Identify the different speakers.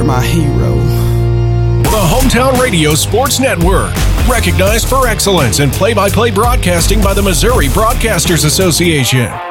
Speaker 1: my hero.
Speaker 2: The Hometown Radio Sports Network, recognized for excellence in play-by-play broadcasting by the Missouri Broadcasters Association.